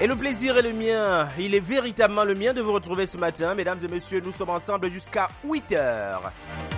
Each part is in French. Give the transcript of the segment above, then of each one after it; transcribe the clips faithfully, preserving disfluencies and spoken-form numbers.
Et le plaisir est le mien, il est véritablement le mien de vous retrouver ce matin. Mesdames et messieurs, nous sommes ensemble jusqu'à huit heures.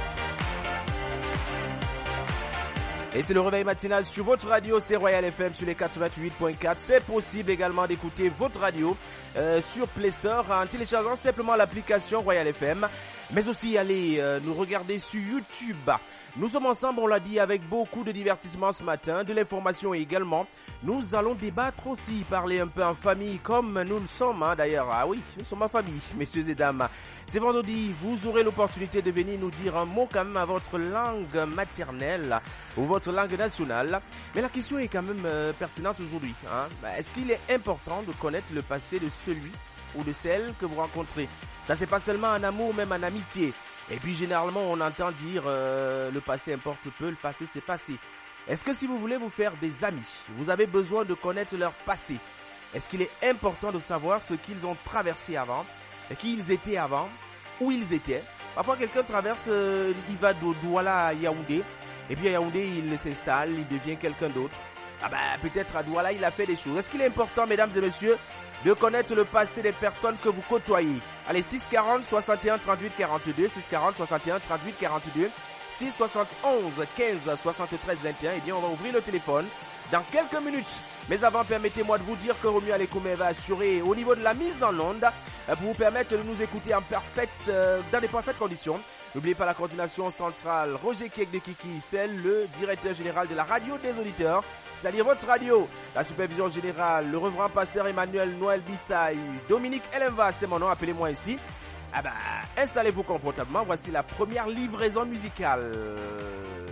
Et c'est le réveil matinal sur votre radio, c'est Royal F M sur les quatre-vingt-huit point quatre. C'est possible également d'écouter votre radio euh, sur Play Store en téléchargeant simplement l'application Royal F M. Mais aussi allez euh, nous regarder sur YouTube. Nous sommes ensemble, on l'a dit, avec beaucoup de divertissement ce matin, de l'information également. Nous allons débattre aussi, parler un peu en famille comme nous le sommes hein, d'ailleurs. Ah oui, nous sommes en famille, messieurs et dames. C'est vendredi, vous aurez l'opportunité de venir nous dire un mot quand même à votre langue maternelle ou votre langue nationale. Mais la question est quand même euh, pertinente aujourd'hui. Hein. Est-ce qu'il est important de connaître le passé de celui ou de celle que vous rencontrez? Ça, c'est pas seulement en amour, même en amitié. Et puis généralement on entend dire euh, le passé importe peu, le passé c'est passé. Est-ce que si vous voulez vous faire des amis, vous avez besoin de connaître leur passé? Est-ce qu'il est important de savoir ce qu'ils ont traversé avant, qui ils étaient avant, où ils étaient? Parfois quelqu'un traverse, euh, il va de Douala à Yaoundé, et puis à Yaoundé il s'installe, il devient quelqu'un d'autre. Ah ben peut-être à Douala il a fait des choses. Est-ce qu'il est important, mesdames et messieurs, de connaître le passé des personnes que vous côtoyez? Allez, six quarante, soixante et un, trente-huit, quarante-deux, six quarante, soixante et un, trente-huit, quarante-deux, six soixante-onze, quinze, soixante-treize, vingt et un. Eh bien, on va ouvrir le téléphone dans quelques minutes. Mais avant, permettez-moi de vous dire que Romuald Alekoume va assurer au niveau de la mise en onde pour vous permettre de nous écouter en parfaite, euh, dans des parfaites conditions. N'oubliez pas la coordination centrale. Roger Kiek de Kiki, c'est le directeur général de la radio des auditeurs, c'est-à-dire votre radio. La supervision générale, le reverend pasteur Emmanuel Noël Bissaï, Dominique Elenva, c'est mon nom, appelez-moi ici. Ah bah, installez-vous confortablement, voici la première livraison musicale.